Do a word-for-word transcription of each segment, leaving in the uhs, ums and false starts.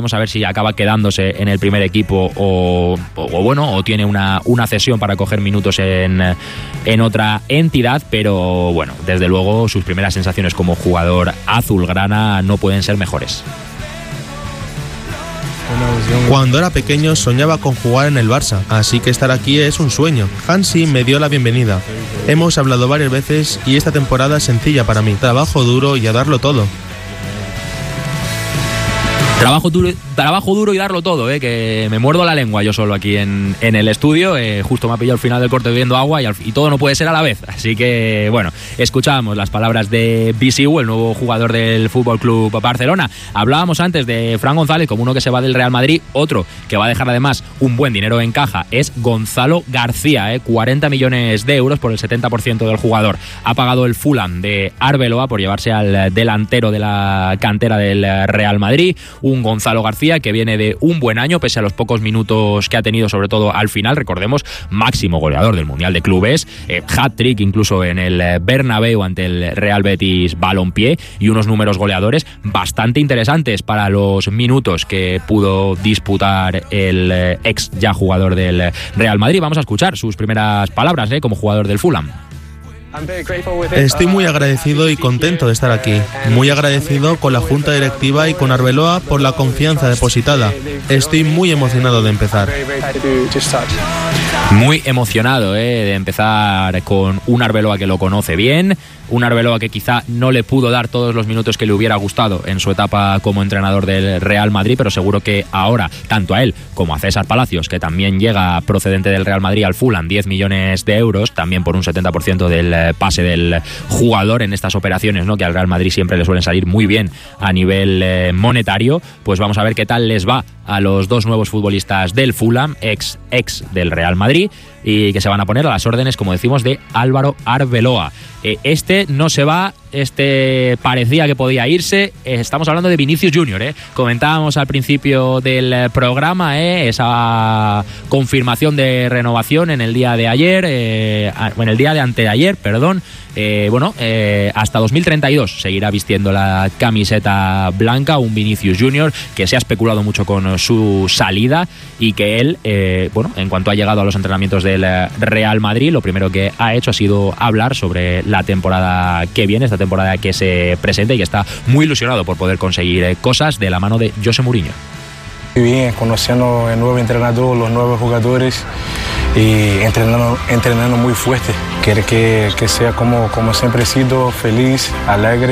Veremos a ver si acaba quedándose en el primer equipo o, o, o bueno, o tiene una, una cesión para coger minutos en, en otra entidad, pero bueno, desde luego sus primeras sensaciones como jugador azulgrana no pueden ser mejores. Cuando era pequeño soñaba con jugar en el Barça, así que estar aquí es un sueño. Hansi me dio la bienvenida. Hemos hablado varias veces y esta temporada es sencilla para mí. Trabajo duro y a darlo todo. Trabajo duro, trabajo duro y darlo todo, eh, que me muerdo la lengua yo solo aquí en, en el estudio. Eh, justo me ha pillado el final del corte bebiendo agua y, al, y todo no puede ser a la vez. Así que, bueno, escuchábamos las palabras de Bisiu, el nuevo jugador del F C Barcelona. Hablábamos antes de Fran González como uno que se va del Real Madrid. Otro que va a dejar además un buen dinero en caja es Gonzalo García, eh, cuarenta millones de euros por el setenta por ciento del jugador. Ha pagado el Fulham de Arbeloa por llevarse al delantero de la cantera del Real Madrid. Un Gonzalo García que viene de un buen año, pese a los pocos minutos que ha tenido, sobre todo al final. Recordemos, máximo goleador del Mundial de Clubes, eh, hat-trick incluso en el Bernabéu ante el Real Betis Balompié, y unos números goleadores bastante interesantes para los minutos que pudo disputar el eh, ex ya jugador del Real Madrid. Vamos a escuchar sus primeras palabras eh, como jugador del Fulham. Estoy muy agradecido y contento de estar aquí. Muy agradecido con la junta directiva y con Arbeloa por la confianza depositada. Estoy muy emocionado de empezar. Muy emocionado eh, de empezar con un Arbeloa que lo conoce bien, un Arbeloa que quizá no le pudo dar todos los minutos que le hubiera gustado en su etapa como entrenador del Real Madrid, pero seguro que ahora, tanto a él como a César Palacios, que también llega procedente del Real Madrid al Fulham, diez millones de euros, también por un setenta por ciento del pase del jugador en estas operaciones, ¿no?, que al Real Madrid siempre le suelen salir muy bien a nivel eh, monetario. Pues vamos a ver qué tal les va a los dos nuevos futbolistas del Fulham, ex ex del Real Madrid, y que se van a poner a las órdenes, como decimos, de Álvaro Arbeloa. Eh, este no se va, este parecía que podía irse. Eh, estamos hablando de Vinicius Junior, eh. Comentábamos al principio del programa eh, esa confirmación de renovación en el día de ayer, eh, en el día de anteayer, perdón. Eh, bueno, eh, hasta dos mil treinta y dos seguirá vistiendo la camiseta blanca, un Vinicius Junior que se ha especulado mucho con su salida y que él, eh, bueno, en cuanto ha llegado a los entrenamientos del Real Madrid, lo primero que ha hecho ha sido hablar sobre la temporada que viene, esta temporada que se presenta, y que está muy ilusionado por poder conseguir cosas de la mano de José Mourinho. Muy bien, conociendo el nuevo entrenador, los nuevos jugadores y entrenando, entrenando muy fuerte. Quiero que, que sea como, como siempre he sido, feliz, alegre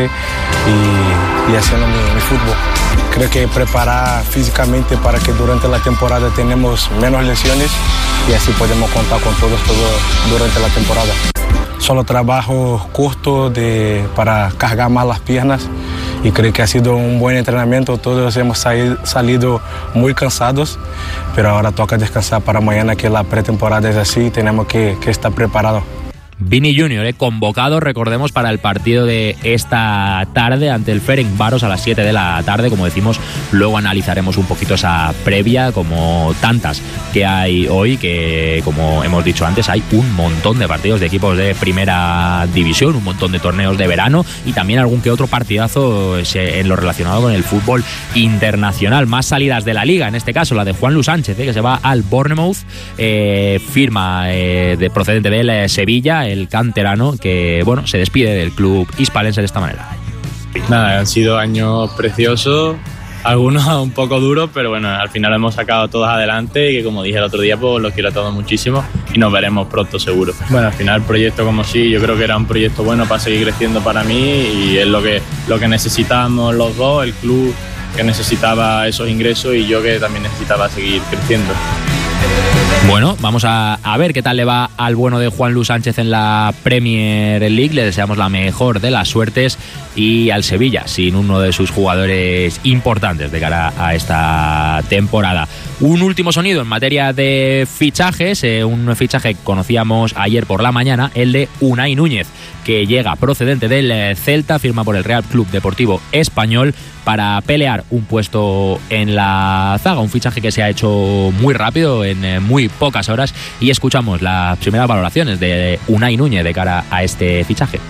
y, y haciendo mi, mi fútbol. Creo que preparar físicamente para que durante la temporada tenemos menos lesiones y así podemos contar con todos todo durante la temporada. Solo trabajo corto de, para cargar más las piernas. Y creo que ha sido un buen entrenamiento. Todos hemos salido muy cansados, pero ahora toca descansar para mañana, que la pretemporada es así, tenemos que, que estar preparados. Vini Junior, eh, convocado, recordemos, para el partido de esta tarde ante el Ferencváros a las siete de la tarde. Como decimos, luego analizaremos un poquito esa previa, como tantas que hay hoy, que como hemos dicho antes, hay un montón de partidos de equipos de primera división, un montón de torneos de verano y también algún que otro partidazo en lo relacionado con el fútbol internacional. Más salidas de la liga, en este caso la de Juanlu Sánchez, eh, que se va al Bournemouth, eh, firma eh, de, procedente del eh, Sevilla, el canterano, que bueno, se despide del club hispalense de esta manera. Nada, han sido años preciosos, algunos un poco duros, pero bueno, al final hemos sacado todos adelante y que, como dije el otro día, pues los quiero a todos muchísimo y nos veremos pronto seguro. Bueno, al final el proyecto, como sí, yo creo que era un proyecto bueno para seguir creciendo para mí y es lo que, lo que necesitábamos los dos, el club que necesitaba esos ingresos y yo que también necesitaba seguir creciendo. Bueno, vamos a, a ver qué tal le va al bueno de Juanlu Sánchez en la Premier League. Le deseamos la mejor de las suertes, y al Sevilla sin uno de sus jugadores importantes de cara a esta temporada. Un último sonido en materia de fichajes, eh, un fichaje que conocíamos ayer por la mañana, el de Unai Núñez, que llega procedente del Celta, firma por el Real Club Deportivo Español para pelear un puesto en la zaga, un fichaje que se ha hecho muy rápido, en muy pocas horas, y escuchamos las primeras valoraciones de Unai Núñez de cara a este fichaje.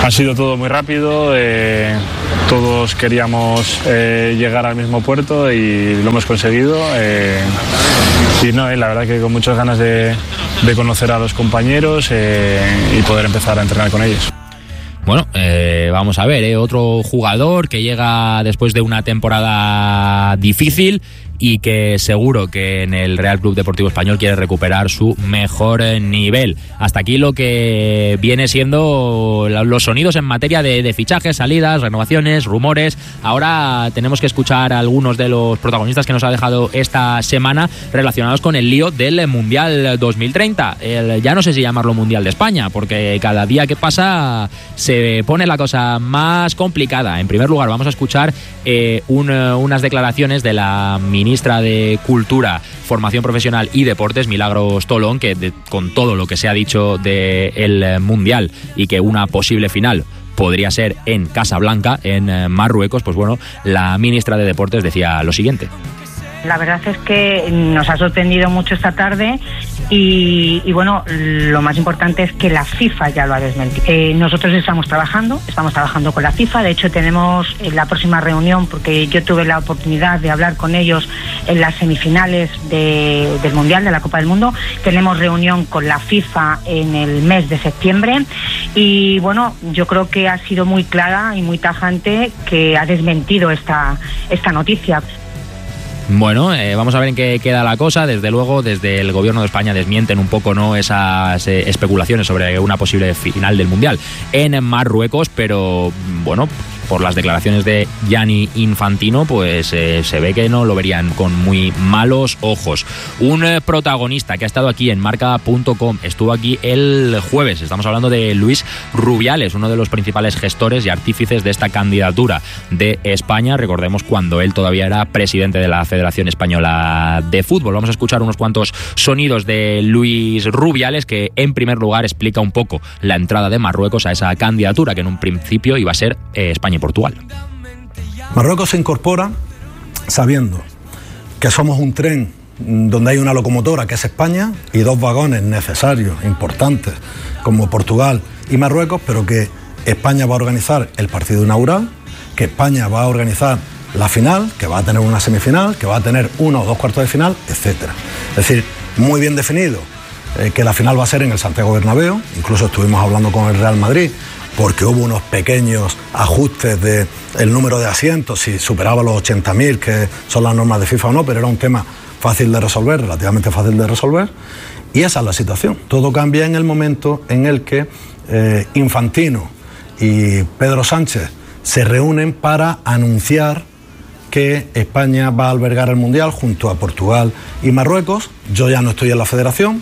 Ha sido todo muy rápido, eh, todos queríamos eh, llegar al mismo puerto y lo hemos conseguido. Eh, y no, eh, la verdad que con muchas ganas de, de conocer a los compañeros eh, y poder empezar a entrenar con ellos. Bueno, eh, vamos a ver, eh, otro jugador que llega después de una temporada difícil y que seguro que en el Real Club Deportivo Español quiere recuperar su mejor nivel. Hasta aquí lo que viene siendo los sonidos en materia de, de fichajes, salidas, renovaciones, rumores. Ahora tenemos que escuchar a algunos de los protagonistas que nos ha dejado esta semana relacionados con el lío del Mundial dos mil treinta. El, ya no sé si llamarlo Mundial de España, porque cada día que pasa se pone la cosa más complicada. En primer lugar, vamos a escuchar eh, un, unas declaraciones de la ministra de Cultura, Formación Profesional y Deportes, Milagros Tolón, que de, con todo lo que se ha dicho del Mundial y que una posible final podría ser en Casablanca, en Marruecos, pues bueno, la ministra de Deportes decía lo siguiente. La verdad es que nos ha sorprendido mucho esta tarde y, y bueno, lo más importante es que la FIFA ya lo ha desmentido. Eh, nosotros estamos trabajando, estamos trabajando con la FIFA, de hecho tenemos en la próxima reunión, porque yo tuve la oportunidad de hablar con ellos en las semifinales de, del Mundial, de la Copa del Mundo, tenemos reunión con la FIFA en el mes de septiembre y bueno, yo creo que ha sido muy clara y muy tajante que ha desmentido esta, esta noticia. Bueno, eh, vamos a ver en qué queda la cosa. Desde luego, desde el gobierno de España desmienten un poco no esas eh, especulaciones sobre una posible final del Mundial en Marruecos, pero bueno, por las declaraciones de Gianni Infantino, pues eh, se ve que no lo verían con muy malos ojos. Un eh, protagonista que ha estado aquí en marca punto com, estuvo aquí el jueves, estamos hablando de Luis Rubiales, uno de los principales gestores y artífices de esta candidatura de España, recordemos cuando él todavía era presidente de la Federación Española de Fútbol. Vamos a escuchar unos cuantos sonidos de Luis Rubiales, que en primer lugar explica un poco la entrada de Marruecos a esa candidatura, que en un principio iba a ser eh, España y Portugal. Marruecos se incorpora sabiendo que somos un tren donde hay una locomotora que es España y dos vagones necesarios, importantes, como Portugal y Marruecos, pero que España va a organizar el partido inaugural, que España va a organizar la final, que va a tener una semifinal, que va a tener uno o dos cuartos de final, etcétera. Es decir, muy bien definido eh, que la final va a ser en el Santiago Bernabéu, incluso estuvimos hablando con el Real Madrid, porque hubo unos pequeños ajustes del número de asientos, si superaba los ochenta mil, que son las normas de FIFA o no, pero era un tema fácil de resolver, relativamente fácil de resolver, y esa es la situación. Todo cambia en el momento en el que eh, Infantino y Pedro Sánchez se reúnen para anunciar que España va a albergar el Mundial junto a Portugal y Marruecos. Yo ya no estoy en la federación,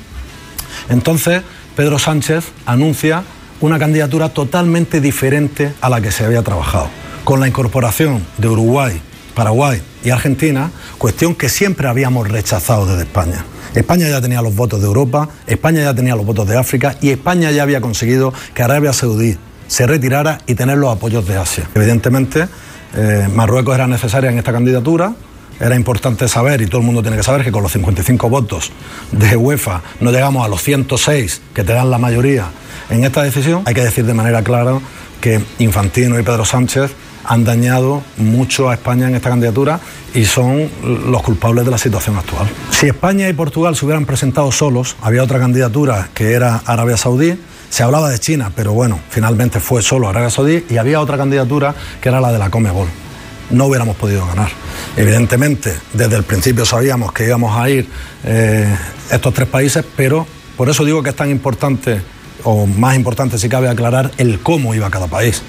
entonces Pedro Sánchez anuncia una candidatura totalmente diferente a la que se había trabajado, con la incorporación de Uruguay, Paraguay y Argentina, cuestión que siempre habíamos rechazado desde España. España ya tenía los votos de Europa, España ya tenía los votos de África y España ya había conseguido que Arabia Saudí se retirara y tener los apoyos de Asia. Evidentemente, eh, Marruecos era necesaria en esta candidatura. Era importante saber, y todo el mundo tiene que saber, que con los cincuenta y cinco votos de UEFA no llegamos a los ciento seis que te dan la mayoría en esta decisión. Hay que decir de manera clara que Infantino y Pedro Sánchez han dañado mucho a España en esta candidatura y son los culpables de la situación actual. Si España y Portugal se hubieran presentado solos, había otra candidatura que era Arabia Saudí, se hablaba de China, pero bueno, finalmente fue solo Arabia Saudí, y había otra candidatura que era la de la Conmebol. No hubiéramos podido ganar. Evidentemente, desde el principio sabíamos que íbamos a ir eh, estos tres países, pero por eso digo que es tan importante, o más importante si cabe, aclarar el cómo iba cada país.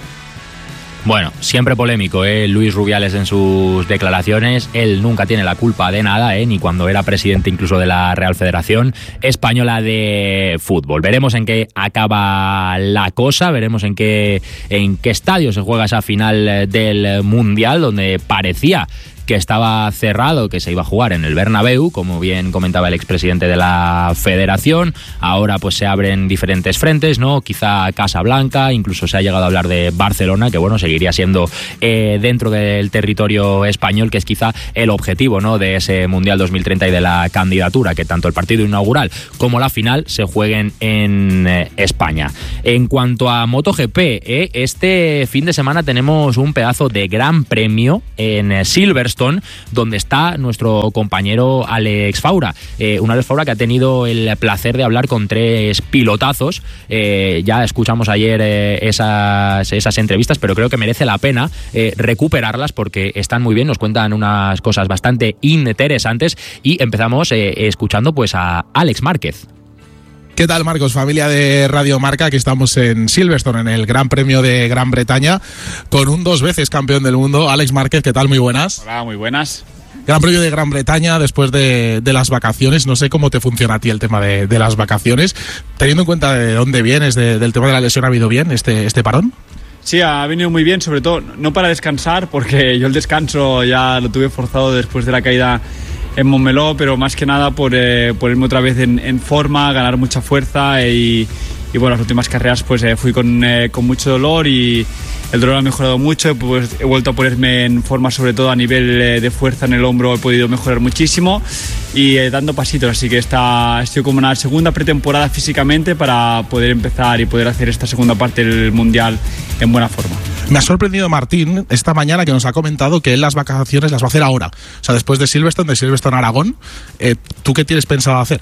Bueno, siempre polémico, ¿eh? Luis Rubiales en sus declaraciones. Él nunca tiene la culpa de nada, ¿eh? Ni cuando era presidente incluso de la Real Federación Española de Fútbol. Veremos en qué acaba la cosa, veremos en qué, en qué estadio se juega esa final del Mundial, donde parecía que que estaba cerrado, que se iba a jugar en el Bernabéu, como bien comentaba el expresidente de la Federación. Ahora pues se abren diferentes frentes, ¿no? Quizá Casablanca, incluso se ha llegado a hablar de Barcelona, que bueno, seguiría siendo eh, dentro del territorio español, que es quizá el objetivo, ¿no?, de ese Mundial dos mil treinta y de la candidatura, que tanto el partido inaugural como la final se jueguen en eh, España. En cuanto a MotoGP, eh, este fin de semana tenemos un pedazo de gran premio en eh, Silverstone, donde está nuestro compañero Alex Faura. Eh, un Alex Faura que ha tenido el placer de hablar con tres pilotazos. Eh, ya escuchamos ayer eh, esas, esas entrevistas, pero creo que merece la pena eh, recuperarlas porque están muy bien, nos cuentan unas cosas bastante interesantes y empezamos eh, escuchando pues a Alex Márquez. ¿Qué tal, Marcos? Familia de Radio Marca, que estamos en Silverstone, en el Gran Premio de Gran Bretaña, con un dos veces campeón del mundo, Alex Márquez. ¿Qué tal? Muy buenas. Hola, muy buenas. Gran Premio de Gran Bretaña después de, de las vacaciones. No sé cómo te funciona a ti el tema de, de las vacaciones. Teniendo en cuenta de dónde vienes, de, del tema de la lesión, ¿ha habido bien este, este parón? Sí, ha venido muy bien, sobre todo no para descansar, porque yo el descanso ya lo tuve forzado después de la caída en Montmeló, pero más que nada por eh, ponerme otra vez en, en forma, ganar mucha fuerza y, y bueno, las últimas carreras pues eh, fui con, eh, con mucho dolor y el dolor ha mejorado mucho, pues he vuelto a ponerme en forma, sobre todo a nivel eh, de fuerza en el hombro he podido mejorar muchísimo y eh, dando pasitos, así que está, estoy como en una segunda pretemporada físicamente para poder empezar y poder hacer esta segunda parte del Mundial en buena forma. Me ha sorprendido Martín esta mañana que nos ha comentado que él las vacaciones las va a hacer ahora, o sea, después de Silverstone, de Silverstone a Aragón. Eh, ¿Tú qué tienes pensado hacer?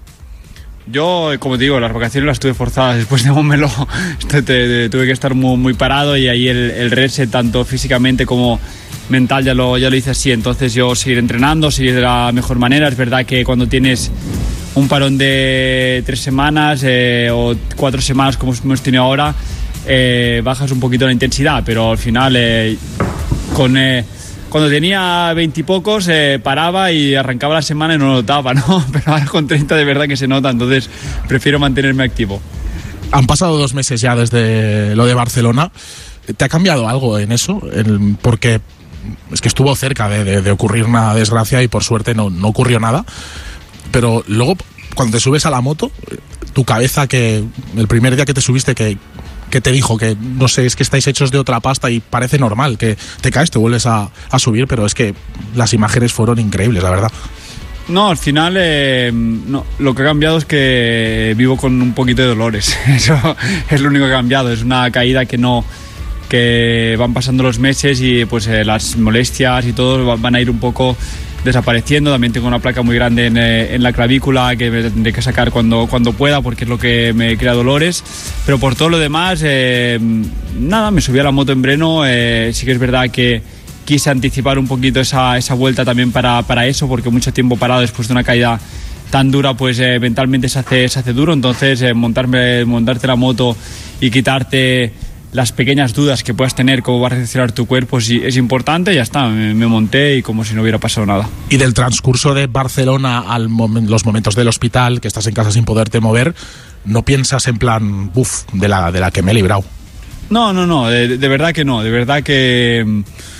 Yo, como te digo, las vacaciones las tuve forzadas después de Montmeló. Tuve que estar muy, muy parado y ahí el, el reset, tanto físicamente como mental, ya lo, ya lo hice así. Entonces yo seguir entrenando, seguir de la mejor manera. Es verdad que cuando tienes un parón de tres semanas eh, o cuatro semanas como hemos tenido ahora, eh, bajas un poquito la intensidad, pero al final eh, con... Eh, Cuando tenía veintipocos eh, paraba y arrancaba la semana y no lo notaba, ¿no? Pero ahora con treinta de verdad que se nota, entonces prefiero mantenerme activo. Han pasado dos meses ya desde lo de Barcelona. ¿Te ha cambiado algo en eso? El, porque es que estuvo cerca de, de, de ocurrir una desgracia y por suerte no, no ocurrió nada. Pero luego, cuando te subes a la moto, tu cabeza, que el primer día que te subiste, que... que te dijo que, no sé, es que estáis hechos de otra pasta y parece normal que te caes, te vuelves a, a subir, pero es que las imágenes fueron increíbles, la verdad. No, al final eh, no, lo que ha cambiado es que vivo con un poquito de dolores. Eso es lo único que ha cambiado. Es una caída que no que van pasando los meses y pues eh, las molestias y todo van a ir un poco desapareciendo. También tengo una placa muy grande en, en la clavícula que me tendré que sacar cuando, cuando pueda porque es lo que me crea dolores, pero por todo lo demás eh, nada, me subí a la moto en Breno. Eh, sí que es verdad que quise anticipar un poquito esa, esa vuelta también para, para eso, porque mucho tiempo parado después de una caída tan dura pues eh, mentalmente se hace, se hace duro. Entonces eh, montarme, montarte la moto y quitarte las pequeñas dudas que puedas tener, cómo va a reaccionar tu cuerpo, es, es importante. Ya está, me, me monté y como si no hubiera pasado nada. Y del transcurso de Barcelona a momen, los momentos del hospital, que estás en casa sin poderte mover, ¿no piensas en plan, uff, de la, de la que me he librado? No, no, no, de, de verdad que no, de verdad que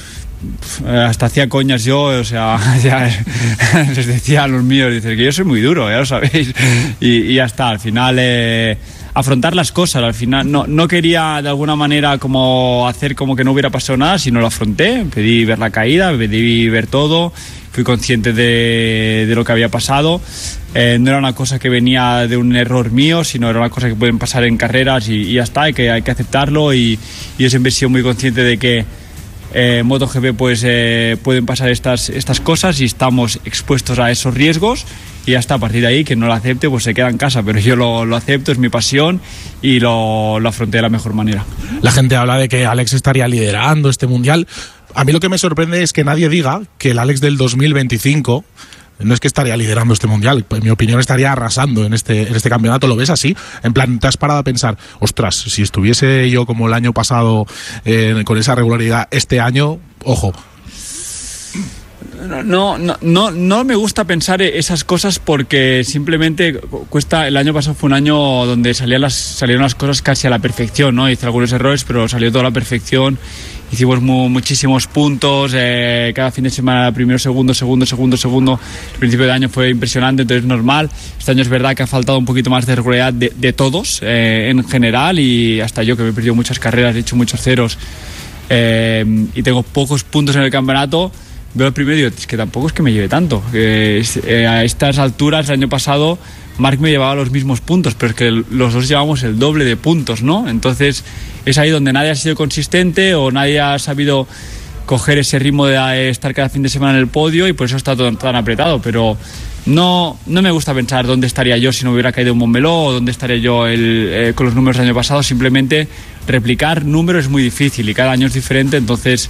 hasta hacía coñas yo, o sea, ya les decía a los míos, dices que yo soy muy duro, ya lo sabéis, y, y ya está, al final eh, afrontar las cosas, al final no, no quería de alguna manera como hacer como que no hubiera pasado nada, sino lo afronté, pedí ver la caída, pedí ver todo, fui consciente de, de lo que había pasado. Eh, no era una cosa que venía de un error mío, sino era una cosa que pueden pasar en carreras y, y ya está, hay que, hay que aceptarlo, y, y yo siempre he sido muy consciente de que Eh, MotoGP pues eh, pueden pasar estas, estas cosas y estamos expuestos a esos riesgos, y hasta a partir de ahí quien no lo acepte pues se queda en casa, pero yo lo, lo acepto, es mi pasión y lo, lo afronté de la mejor manera. La gente habla de que Alex estaría liderando este mundial. A mí lo que me sorprende es que nadie diga que el Alex del dos mil veinticinco no es que estaría liderando este mundial, en mi opinión estaría arrasando en este, en este campeonato. ¿Lo ves así? En plan, ¿te has parado a pensar, ostras, si estuviese yo como el año pasado eh, con esa regularidad, este año, ojo? No, no, no, no me gusta pensar esas cosas porque simplemente cuesta. El año pasado fue un año donde salían las, salieron las cosas casi a la perfección, ¿no? Hice algunos errores, pero salió toda la perfección. Hicimos mu, muchísimos puntos, eh, cada fin de semana, primero, segundo, segundo, segundo, segundo. El principio de año fue impresionante, entonces es normal. Este año es verdad que ha faltado un poquito más de regularidad de, de todos eh, en general, y hasta yo que me he perdido muchas carreras, he hecho muchos ceros eh, y tengo pocos puntos en el campeonato. Veo el primero y digo, es que tampoco es que me lleve tanto. Eh, eh, a estas alturas, el año pasado, Marc me llevaba los mismos puntos, pero es que los dos llevamos el doble de puntos, ¿no? Entonces es ahí donde nadie ha sido consistente o nadie ha sabido coger ese ritmo de estar cada fin de semana en el podio, y por eso está todo tan apretado. Pero no, no me gusta pensar dónde estaría yo si no hubiera caído en Montmeló, o dónde estaría yo el, eh, con los números del año pasado. Simplemente replicar números es muy difícil y cada año es diferente, entonces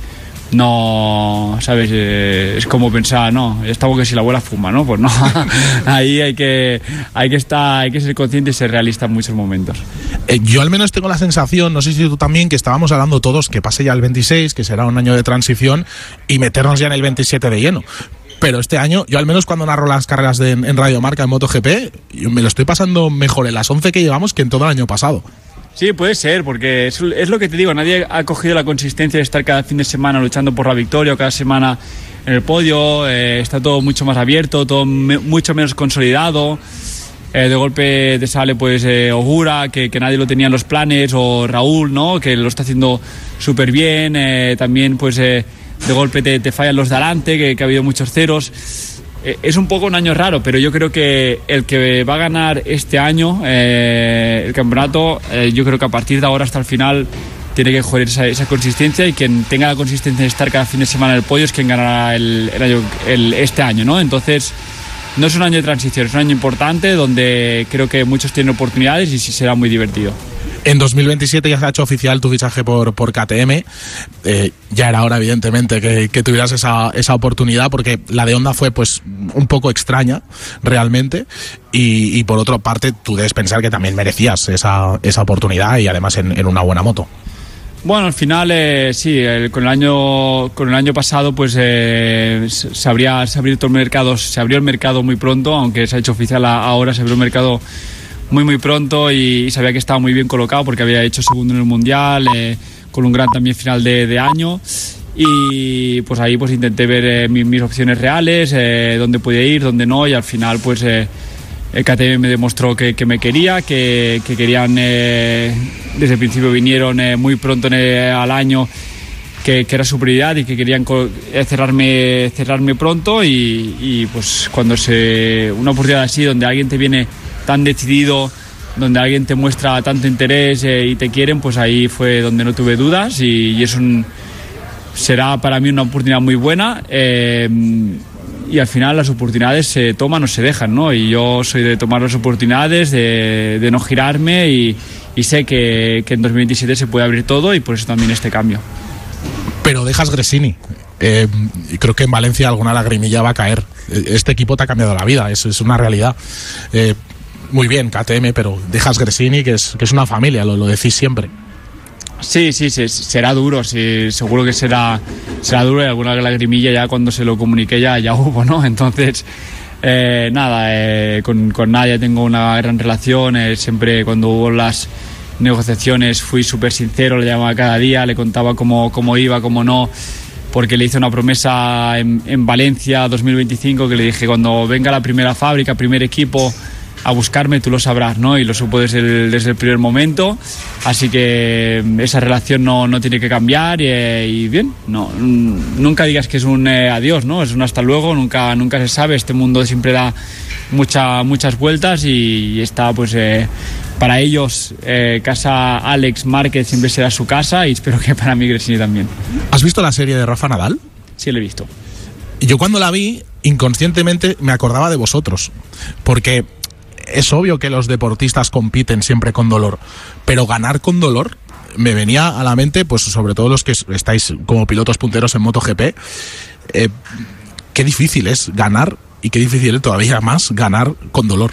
no, ¿sabes? Eh, es como pensar, no, está como que si la abuela fuma, ¿no? Pues no, ahí hay que, hay que estar, hay que ser consciente y ser realista en muchos momentos. Eh, yo al menos tengo la sensación, no sé si tú también, que estábamos hablando todos que pase ya el veintiséis, que será un año de transición, y meternos ya en el veintisiete de lleno. Pero este año, yo al menos cuando narro las carreras de, en Radio Marca, en MotoGP, me lo estoy pasando mejor en las once que llevamos que en todo el año pasado. Sí, puede ser, porque es, es lo que te digo, nadie ha cogido la consistencia de estar cada fin de semana luchando por la victoria o cada semana en el podio. Eh, está todo mucho más abierto, todo me, mucho menos consolidado. Eh, de golpe te sale pues eh, Ogura, que, que nadie lo tenía en los planes, o Raúl, ¿no? Que lo está haciendo súper bien. Eh, también pues eh, de golpe te, te fallan los de adelante, que, que ha habido muchos ceros. Es un poco un año raro, pero yo creo que el que va a ganar este año eh, el campeonato, eh, yo creo que a partir de ahora hasta el final tiene que joder esa, esa consistencia, y quien tenga la consistencia de estar cada fin de semana en el podio es quien ganará el, el año, el, este año, ¿no? Entonces no es un año de transición, es un año importante donde creo que muchos tienen oportunidades y sí será muy divertido. En dos mil veintisiete ya se ha hecho oficial tu fichaje por, por K T M. Eh, ya era hora, evidentemente, que, que tuvieras esa, esa oportunidad, porque la de Honda fue pues un poco extraña, realmente. Y, y por otra parte, tú debes pensar que también merecías esa, esa oportunidad, y además en, en una buena moto. Bueno, al final eh, sí, el, con el año con el año pasado pues eh, se, abría, se, abrió todo el mercado, se abrió el mercado muy pronto, aunque se ha hecho oficial ahora, se abrió el mercado muy muy pronto, y, y sabía que estaba muy bien colocado porque había hecho segundo en el Mundial, eh, con un gran también final de, de año, y pues ahí pues intenté ver eh, mis, mis opciones reales, eh, dónde podía ir, dónde no, y al final pues eh, el K T M me demostró que, que me quería, que, que querían, eh, desde el principio vinieron eh, muy pronto en el, al año, que, que era su prioridad y que querían cerrarme, cerrarme pronto, y, y pues cuando se una oportunidad así donde alguien te viene tan decidido, donde alguien te muestra tanto interés eh, y te quieren, pues ahí fue donde no tuve dudas, y, y es un será para mí una oportunidad muy buena, eh, y al final las oportunidades se toman o se dejan, ¿no? Y yo soy de tomar las oportunidades, de, de no girarme, y, y sé que, que en dos mil veintisiete se puede abrir todo, y por eso también este cambio. Pero dejas Gresini. Eh, y creo que en Valencia alguna lagrimilla va a caer. Este equipo te ha cambiado la vida, es, es una realidad. Eh, muy bien, K T M, pero dejas Gresini, que es, que es una familia, lo, lo decís siempre. Sí, sí, sí, será duro, sí, seguro que será, será duro, y alguna lagrimilla ya cuando se lo comuniqué ya, ya hubo, ¿no? Entonces, eh, nada, eh, con, con Nadia tengo una gran relación, eh, siempre cuando hubo las negociaciones fui súper sincero, le llamaba cada día, le contaba cómo, cómo iba, cómo no, porque le hice una promesa en, en Valencia dos mil veinticinco, que le dije, cuando venga la primera fábrica, primer equipo a buscarme, tú lo sabrás, ¿no? Y lo supo desde el, desde el primer momento, así que esa relación no, no tiene que cambiar, y, y bien, no, nunca digas que es un eh, adiós, ¿no? Es un hasta luego, nunca, nunca se sabe, este mundo siempre da mucha, muchas vueltas, y, y está pues eh, para ellos eh, casa Alex Márquez siempre será su casa, y espero que para mí Gresini también. ¿Has visto la serie de Rafa Nadal? Sí, la he visto. Yo cuando la vi, inconscientemente me acordaba de vosotros, porque es obvio que los deportistas compiten siempre con dolor, pero ganar con dolor me venía a la mente, pues sobre todo los que estáis como pilotos punteros en MotoGP, eh, qué difícil es ganar, y qué difícil es todavía más ganar con dolor.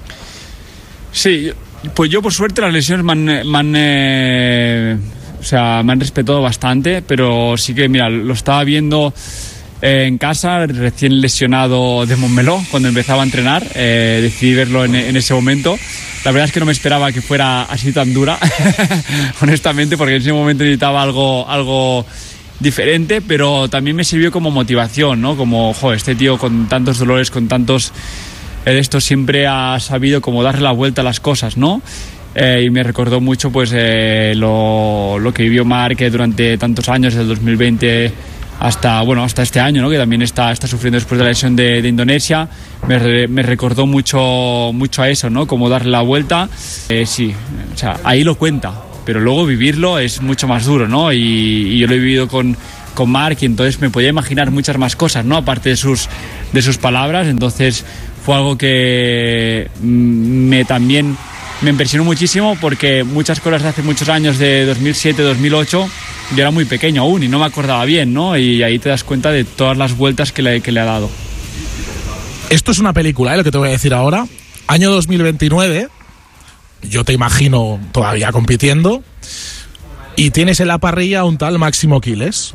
Sí, pues yo por suerte las lesiones me han, me han, eh, o sea, me han respetado bastante, pero sí que, mira, lo estaba viendo eh, en casa, recién lesionado de Montmeló, cuando empezaba a entrenar. Eh, decidí verlo en, en ese momento. La verdad es que no me esperaba que fuera así tan dura, honestamente, porque en ese momento necesitaba algo, algo diferente, pero también me sirvió como motivación, ¿no? Como, joder, este tío con tantos dolores, con tantos... Esto siempre ha sabido como darle la vuelta a las cosas, ¿no? Eh, y me recordó mucho pues eh, lo, lo que vivió Marc durante tantos años, desde el dos mil veinte hasta, bueno, hasta este año, ¿no? Que también está, está sufriendo después de la lesión de, de Indonesia. Me, re, me recordó mucho, mucho a eso, ¿no? Como darle la vuelta. Eh, sí, o sea, ahí lo cuenta, pero luego vivirlo es mucho más duro, ¿no? Y, y yo lo he vivido con, con Marc, y entonces me podía imaginar muchas más cosas, ¿no? Aparte de sus, de sus palabras. Entonces fue algo que me también me impresionó muchísimo, porque muchas cosas de hace muchos años, de dos mil siete, dos mil ocho, yo era muy pequeño aún y no me acordaba bien, ¿no? Y ahí te das cuenta de todas las vueltas que le, que le ha dado. Esto es una película, ¿eh? Lo que te voy a decir ahora. Año dos mil veintinueve, yo te imagino todavía compitiendo, y tienes en la parrilla a un tal Máximo Quiles.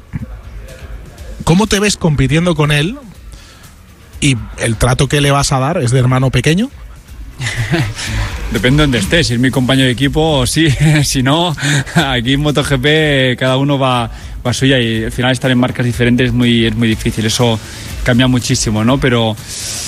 ¿Cómo te ves compitiendo con él? ¿Y el trato que le vas a dar es de hermano pequeño? Depende de donde estés. Si es mi compañero de equipo, sí. Si no, aquí en MotoGP cada uno va, va suya, y al final estar en marcas diferentes es muy, es muy difícil. Eso cambia muchísimo, ¿no? Pero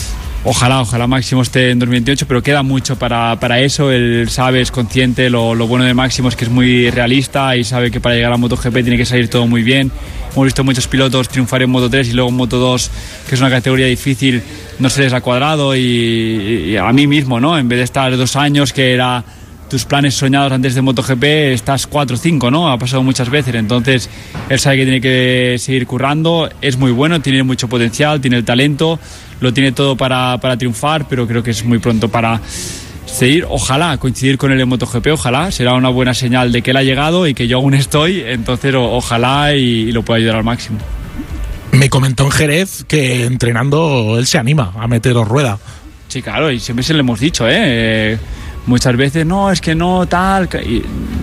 ojalá, ojalá Máximo esté en dos mil veintiocho, pero queda mucho para, para eso. Él sabe, es consciente. Lo, lo bueno de Máximo es que es muy realista y sabe que para llegar a MotoGP tiene que salir todo muy bien. Hemos visto muchos pilotos triunfar en Moto tres y luego en Moto dos, que es una categoría difícil, no se les ha cuadrado, y, y a mí mismo, ¿no? En vez de estar dos años, que era tus planes soñados antes de MotoGP, estás cuatro o cinco, ¿no? Ha pasado muchas veces. Entonces él sabe que tiene que seguir currando. Es muy bueno, tiene mucho potencial, tiene el talento, lo tiene todo para, para triunfar, pero creo que es muy pronto para seguir. Ojalá coincidir con él en MotoGP, ojalá, será una buena señal de que él ha llegado y que yo aún estoy. Entonces o, ojalá y, y lo pueda ayudar al máximo. Me comentó en Jerez que entrenando él se anima a meter rueda. Sí, claro, y siempre se lo hemos dicho, ¿eh? eh muchas veces, no, es que no, tal, y,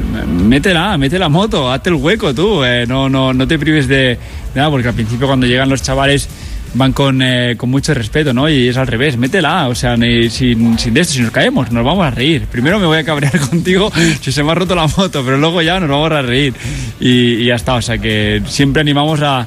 métela, mete la moto, hazte el hueco tú, eh, no, no, no te prives de, de nada, porque al principio cuando llegan los chavales van con, eh, con mucho respeto, ¿no? Y es al revés, métela, o sea, ni, sin, sin de esto, si nos caemos, nos vamos a reír. Primero me voy a cabrear contigo si se me ha roto la moto, pero luego ya nos vamos a reír y, y ya está. O sea que siempre animamos a,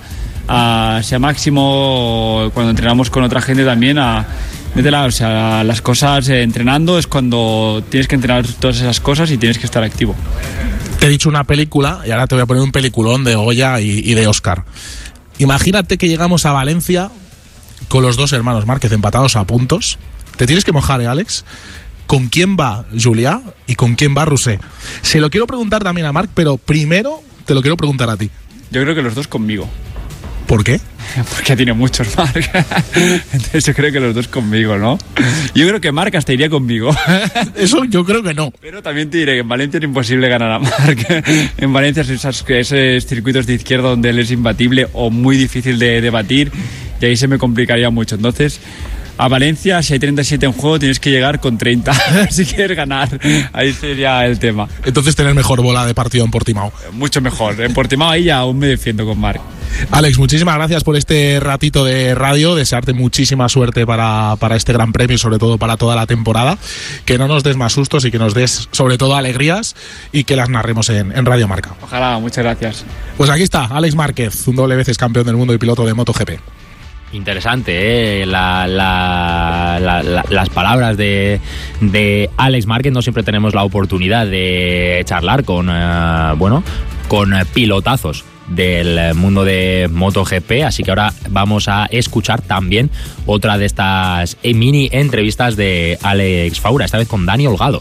a sea Máximo, cuando entrenamos con otra gente también, a métela, o sea, las cosas, eh, entrenando es cuando tienes que entrenar todas esas cosas y tienes que estar activo. Te he dicho una película y ahora te voy a poner un peliculón de Goya y, y de Oscar. Imagínate que llegamos a Valencia con los dos hermanos Márquez empatados a puntos. Te tienes que mojar, ¿eh, Alex? ¿Con quién va Julià y con quién va Rousset? Se lo quiero preguntar también a Marc, pero primero te lo quiero preguntar a ti. Yo creo que los dos conmigo. ¿Por qué? Porque tiene muchos Marc. Entonces yo creo que los dos conmigo, ¿no? Yo creo que Marc hasta iría conmigo. Eso yo creo que no. Pero también te diré que en Valencia es imposible ganar a Marc. En Valencia esos, esos circuitos de izquierda donde él es imbatible o muy difícil de, de batir, y ahí se me complicaría mucho. Entonces, a Valencia, si hay treinta y siete en juego, tienes que llegar con treinta si quieres ganar. Ahí sería el tema. Entonces tener mejor bola de partido en Portimao. Mucho mejor. En Portimao ahí ya aún me defiendo con Marc. Alex, muchísimas gracias por este ratito de radio. Desearte muchísima suerte para, para este Gran Premio y sobre todo para toda la temporada. Que no nos des más sustos y que nos des sobre todo alegrías y que las narremos en, en Radio Marca. Ojalá, muchas gracias. Pues aquí está, Alex Márquez, un doble veces campeón del mundo y piloto de MotoGP. Interesante, ¿eh? la, la, la, la, las palabras de, de Alex Márquez. No siempre tenemos la oportunidad de charlar con, uh, bueno, con pilotazos del mundo de MotoGP, así que ahora vamos a escuchar también otra de estas mini entrevistas de Alex Faura, esta vez con Dani Holgado.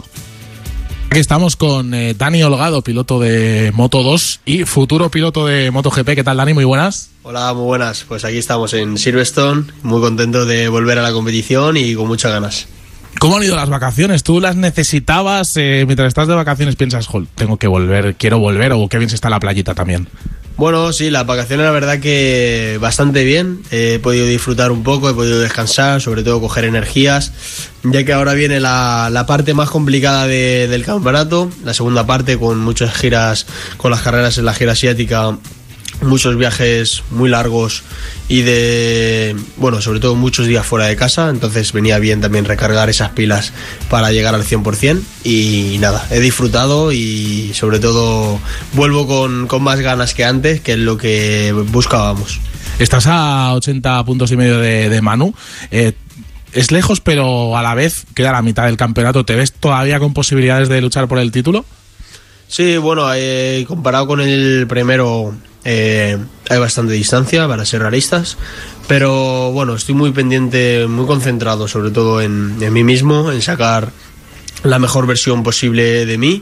Aquí estamos con eh, Dani Holgado, piloto de Moto dos y futuro piloto de MotoGP. ¿Qué tal, Dani? Muy buenas. Hola, muy buenas. Pues aquí estamos en Silverstone, muy contento de volver a la competición y con muchas ganas. ¿Cómo han ido las vacaciones? ¿Tú las necesitabas? Eh, mientras estás de vacaciones piensas, Jol, tengo que volver, quiero volver, o qué bien se está la playita también. Bueno, sí, las vacaciones la verdad que bastante bien. He podido disfrutar un poco, he podido descansar, sobre todo coger energías, ya que ahora viene la, la parte más complicada de, del campeonato, la segunda parte con muchas giras, con las carreras en la gira asiática muchos viajes muy largos y de, bueno, sobre todo muchos días fuera de casa, entonces venía bien también recargar esas pilas para llegar al cien por ciento y nada, he disfrutado y sobre todo vuelvo con, con más ganas que antes, que es lo que buscábamos. Estás a ochenta puntos y medio de, de Manu. Eh, es lejos, pero a la vez queda la mitad del campeonato. ¿Te ves todavía con posibilidades de luchar por el título? Sí, bueno, eh, comparado con el primero eh, hay bastante distancia, para ser realistas, pero bueno, estoy muy pendiente, muy concentrado sobre todo en, en mí mismo, en sacar la mejor versión posible de mí.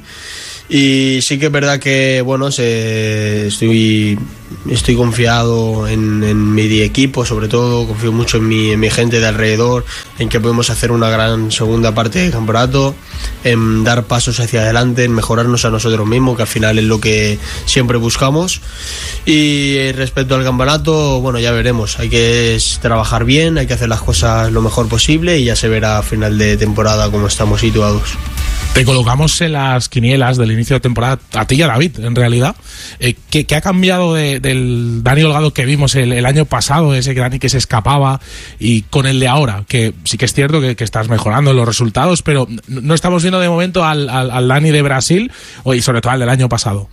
Y sí que es verdad que bueno, se, estoy, estoy confiado en, en mi equipo, sobre todo confío mucho en mi, en mi gente de alrededor, en que podemos hacer una gran segunda parte del campeonato, en dar pasos hacia adelante, en mejorarnos a nosotros mismos, que al final es lo que siempre buscamos. Y respecto al campeonato, bueno, ya veremos, hay que trabajar bien, hay que hacer las cosas lo mejor posible y ya se verá a final de temporada cómo estamos situados. Te colocamos en las quinielas del inicio de temporada, a ti y a David, en realidad. Eh, ¿qué, ¿Qué ha cambiado de, del Dani Holgado que vimos el, el año pasado, ese Dani que se escapaba, y con el de ahora? Que sí que es cierto que, que estás mejorando los resultados, pero no estamos viendo de momento al, al, al Dani de Brasil, y sobre todo al del año pasado.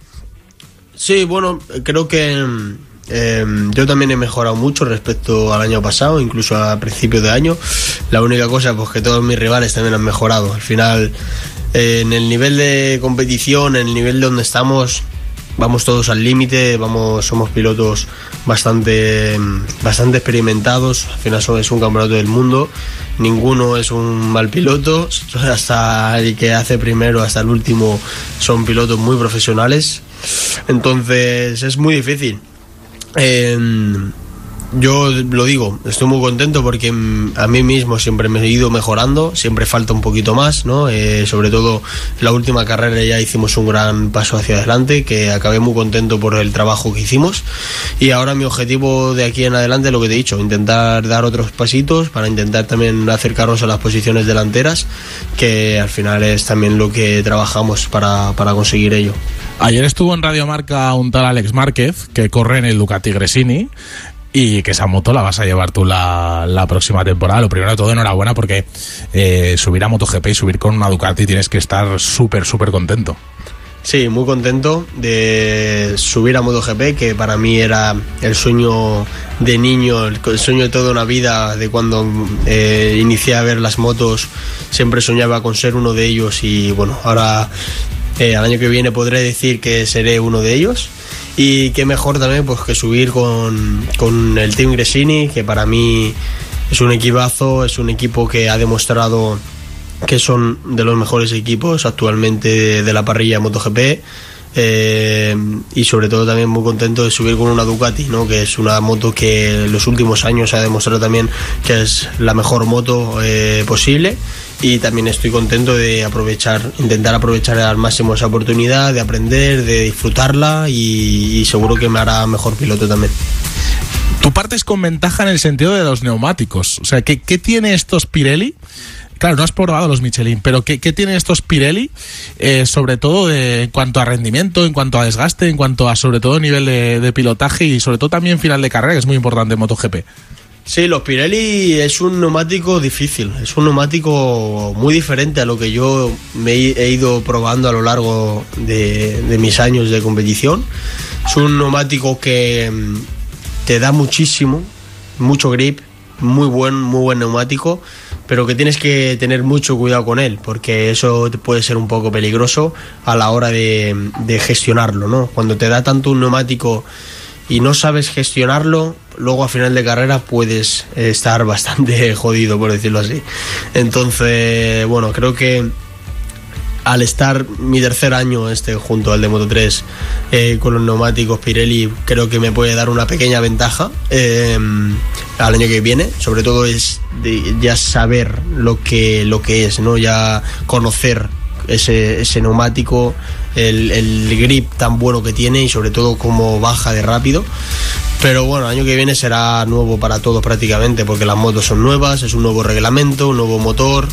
Sí, bueno, creo que eh, yo también he mejorado mucho respecto al año pasado, incluso a principios de año. La única cosa, pues que todos mis rivales también han mejorado. Al final, Eh, en el nivel de competición, en el nivel donde estamos, vamos todos al límite, vamos, somos pilotos bastante, bastante experimentados. Al final es un campeonato del mundo, ninguno es un mal piloto, hasta el que hace primero hasta el último son pilotos muy profesionales, entonces es muy difícil. Eh, Yo lo digo, estoy muy contento porque a mí mismo siempre me he ido mejorando, siempre falta un poquito más, ¿no? Eh, sobre todo la última carrera ya hicimos un gran paso hacia adelante, que acabé muy contento por el trabajo que hicimos, y ahora mi objetivo de aquí en adelante es lo que te he dicho, intentar dar otros pasitos para intentar también acercarnos a las posiciones delanteras, que al final es también lo que trabajamos para, para conseguir ello. Ayer estuvo en Radio Marca un tal Alex Márquez, que corre en el Ducati Gresini, y que esa moto la vas a llevar tú la, la próxima temporada. Lo primero de todo, enhorabuena, porque eh, subir a MotoGP y subir con una Ducati tienes que estar súper, súper contento. Sí, muy contento de subir a MotoGP, que para mí era el sueño de niño, el sueño de toda una vida, de cuando eh, inicié a ver las motos, siempre soñaba con ser uno de ellos, y bueno, ahora eh, al año que viene podré decir que seré uno de ellos. Y qué mejor también pues que subir con, con el Team Gresini, que para mí es un equipazo, es un equipo que ha demostrado que son de los mejores equipos actualmente de, de la parrilla de MotoGP, eh, y sobre todo también muy contento de subir con una Ducati, ¿no? Que es una moto que en los últimos años ha demostrado también que es la mejor moto eh, posible. Y también estoy contento de aprovechar, intentar aprovechar al máximo esa oportunidad, de aprender, de disfrutarla, y, y seguro que me hará mejor piloto también. Tú partes con ventaja en el sentido de los neumáticos. O sea, ¿qué, qué tiene estos Pirelli? Claro, no has probado los Michelin, pero ¿qué, qué tienen estos Pirelli? Eh, sobre todo de, en cuanto a rendimiento, en cuanto a desgaste, en cuanto a sobre todo nivel de, de pilotaje, y sobre todo también final de carrera, que es muy importante en MotoGP. Sí, los Pirelli es un neumático difícil, es un neumático muy diferente a lo que yo me he ido probando a lo largo de, de mis años de competición. Es un neumático que te da muchísimo, mucho grip, muy buen, muy buen neumático, pero que tienes que tener mucho cuidado con él, porque eso puede ser un poco peligroso a la hora de, de gestionarlo, ¿no? Cuando te da tanto un neumático y no sabes gestionarlo, luego a final de carrera puedes estar bastante jodido, por decirlo así. Entonces, bueno, creo que al estar mi tercer año este junto al de Moto tres eh, con los neumáticos Pirelli, creo que me puede dar una pequeña ventaja eh, al año que viene. Sobre todo es de ya saber lo que, lo que es, ¿no? Ya conocer ese, ese neumático, el, el grip tan bueno que tiene, y sobre todo cómo baja de rápido. Pero bueno, el año que viene será nuevo para todos prácticamente, porque las motos son nuevas, es un nuevo reglamento, un nuevo motor,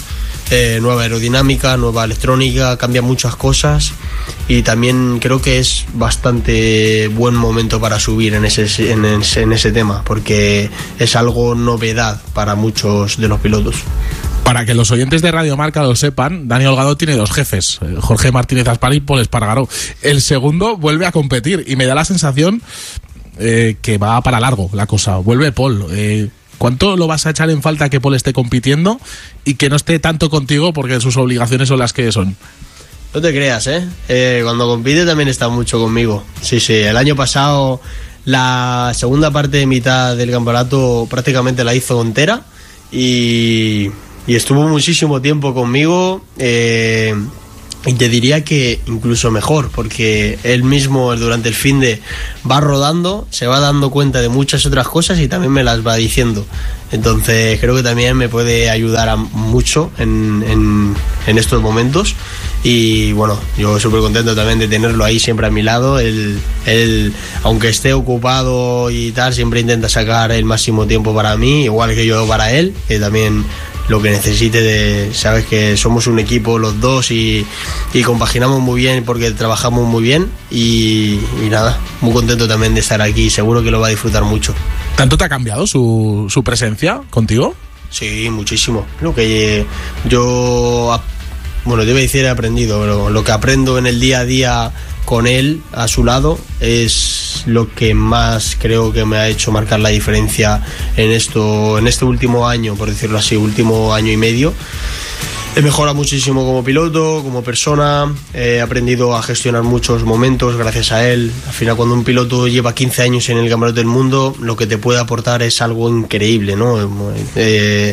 eh, nueva aerodinámica, nueva electrónica, cambian muchas cosas y también creo que es bastante buen momento para subir en ese, en ese, en ese tema, porque es algo novedad para muchos de los pilotos. Para que los oyentes de Radio Marca lo sepan, Dani Holgado tiene dos jefes, Jorge Martínez Aspar y Pol Espargaró. El segundo vuelve a competir y me da la sensación eh, que va para largo la cosa. Vuelve Pol. Eh, ¿Cuánto lo vas a echar en falta que Pol esté compitiendo y que no esté tanto contigo porque sus obligaciones son las que son? No te creas, ¿eh? eh cuando compite también está mucho conmigo. Sí, sí, el año pasado la segunda parte de mitad del campeonato prácticamente la hizo entera y... Y estuvo muchísimo tiempo conmigo, eh, y te diría que incluso mejor, porque él mismo durante el fin de va rodando, se va dando cuenta de muchas otras cosas y también me las va diciendo. Entonces creo que también me puede ayudar a mucho en, en, en estos momentos. Y bueno, yo súper contento también de tenerlo ahí siempre a mi lado. Él, él, aunque esté ocupado y tal, siempre intenta sacar el máximo tiempo para mí, igual que yo para él, que también... lo que necesite, de, sabes que somos un equipo los dos y, y compaginamos muy bien porque trabajamos muy bien y, y nada, muy contento también de estar aquí, seguro que lo va a disfrutar mucho. ¿Tanto te ha cambiado su, su presencia contigo? Sí, muchísimo. Lo que yo, bueno, debo decir he aprendido, pero lo que aprendo en el día a día con él a su lado es lo que más creo que me ha hecho marcar la diferencia en esto, en este último año, por decirlo así, último año y medio. He mejorado muchísimo como piloto, como persona, he aprendido a gestionar muchos momentos gracias a él. Al final, cuando un piloto lleva quince años en el Campeonato del Mundo, lo que te puede aportar es algo increíble, ¿no? Eh,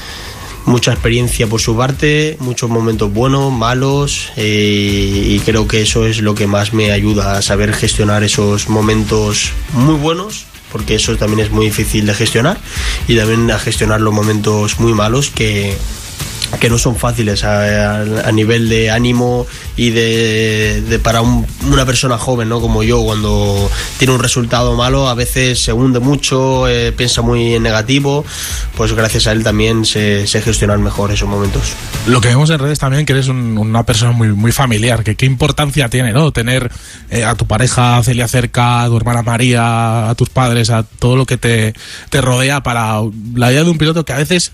mucha experiencia por su parte, muchos momentos buenos, malos, eh, y creo que eso es lo que más me ayuda a saber gestionar esos momentos muy buenos, porque eso también es muy difícil de gestionar, y también a gestionar los momentos muy malos que, que no son fáciles a, a, a nivel de ánimo y de, de para un, una persona joven, ¿no? Como yo, cuando tiene un resultado malo a veces se hunde mucho, eh, piensa muy en negativo, pues gracias a él también sé, sé gestionar mejor esos momentos. Lo que vemos en redes también, que eres un, una persona muy, muy familiar, que qué importancia tiene, ¿no? Tener eh, a tu pareja Celia cerca, a tu hermana María, a tus padres, a todo lo que te, te rodea para la vida de un piloto que a veces...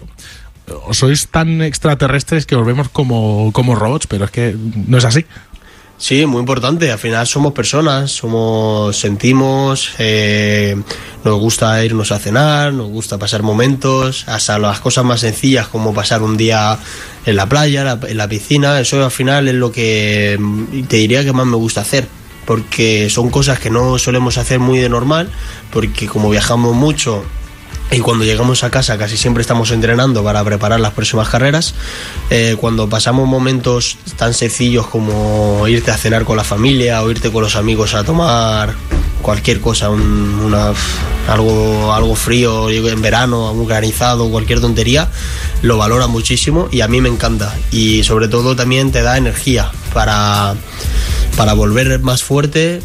sois tan extraterrestres que os vemos como, como robots, pero es que no es así. Sí, muy importante. Al final somos personas, somos, sentimos, eh, nos gusta irnos a cenar, nos gusta pasar momentos, hasta las cosas más sencillas como pasar un día en la playa, la, en la piscina. Eso al final es lo que te diría que más me gusta hacer, porque son cosas que no solemos hacer muy de normal, porque como viajamos mucho y cuando llegamos a casa casi siempre estamos entrenando para preparar las próximas carreras, eh, cuando pasamos momentos tan sencillos como irte a cenar con la familia o irte con los amigos a tomar cualquier cosa, un, una, algo, algo frío en verano, un granizado, cualquier tontería, lo valora muchísimo y a mí me encanta, y sobre todo también te da energía para... para volver más fuerte,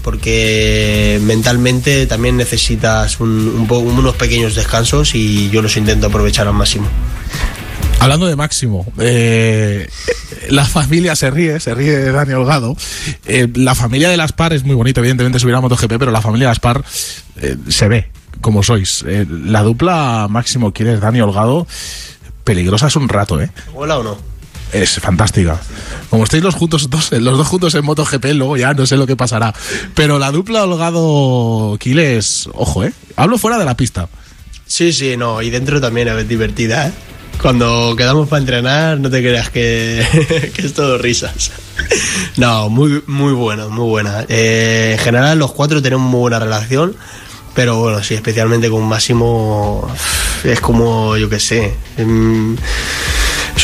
porque mentalmente también necesitas un, un po- unos pequeños descansos y yo los intento aprovechar al máximo. Hablando de máximo, eh, la familia se ríe, se ríe Dani Holgado. Eh, la familia de las Aspar es muy bonita, evidentemente subir a MotoGP, pero la familia de las Aspar eh, se ve como sois. Eh, la dupla máximo, ¿quién es? Dani Holgado, peligrosa es un rato, ¿eh? ¿Hola o no? Es fantástica. Como estáis los juntos dos, los dos juntos en MotoGP, luego ya no sé lo que pasará. Pero la dupla Holgado-Quiles, ojo, ¿eh? Hablo fuera de la pista. Sí, sí, no, y dentro también es divertida, ¿eh? Cuando quedamos para entrenar, no te creas que, que es todo risas. No, muy, muy buena, muy buena. Eh, en general, los cuatro tenemos muy buena relación, pero bueno, sí, especialmente con Máximo, es como, yo qué sé... Mm, es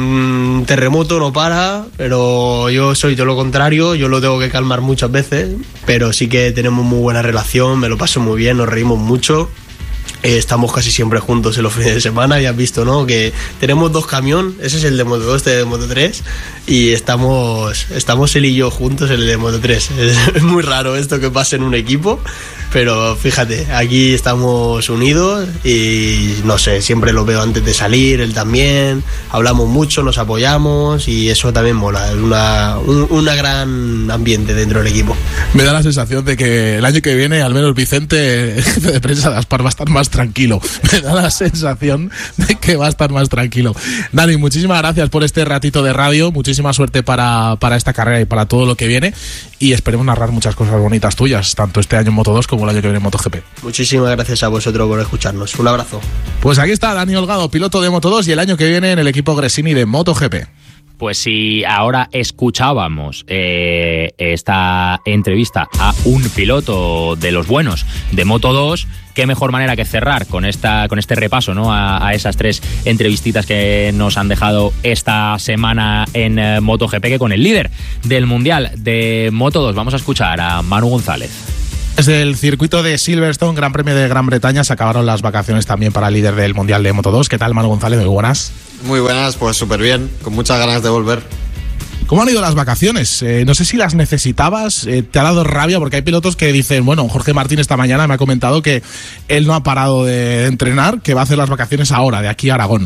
un terremoto, no para, pero yo soy todo lo contrario, yo lo tengo que calmar muchas veces, pero sí que tenemos muy buena relación, me lo paso muy bien, nos reímos mucho Eh, estamos casi siempre juntos en los fines de semana, ya has visto, ¿no? Que tenemos dos camiones, ese es el de Moto dos, este de Moto tres, y estamos, estamos él y yo juntos en el de Moto tres. Es, es muy raro esto que pase en un equipo, pero fíjate, aquí estamos unidos y no sé, siempre lo veo antes de salir, él también, hablamos mucho, nos apoyamos y eso también mola, es una, un una gran ambiente dentro del equipo. Me da la sensación de que el año que viene, al menos Vicente, el jefe de prensa de Aspar, va a estar más tranquilo. Me da la sensación de que va a estar más tranquilo. Dani, muchísimas gracias por este ratito de radio, muchísima suerte para, para esta carrera y para todo lo que viene, y esperemos narrar muchas cosas bonitas tuyas, tanto este año en Moto dos como el año que viene en MotoGP. Muchísimas gracias a vosotros por escucharnos. Un abrazo. Pues aquí está Dani Holgado, piloto de Moto dos, y el año que viene en el equipo Gresini de MotoGP. Pues si ahora escuchábamos eh, esta entrevista a un piloto de los buenos de Moto dos, qué mejor manera que cerrar con esta con este repaso, ¿no? a, a esas tres entrevistitas que nos han dejado esta semana en eh, MotoGP, que con el líder del Mundial de Moto dos. Vamos a escuchar a Manu González. Desde el circuito de Silverstone, Gran Premio de Gran Bretaña, se acabaron las vacaciones también para el líder del Mundial de Moto dos. ¿Qué tal, Manu González? Muy buenas. Muy buenas, pues súper bien, con muchas ganas de volver. ¿Cómo han ido las vacaciones? Eh, no sé si las necesitabas, eh, te ha dado rabia, porque hay pilotos que dicen, bueno, Jorge Martín esta mañana me ha comentado que él no ha parado de entrenar, que va a hacer las vacaciones ahora, de aquí a Aragón.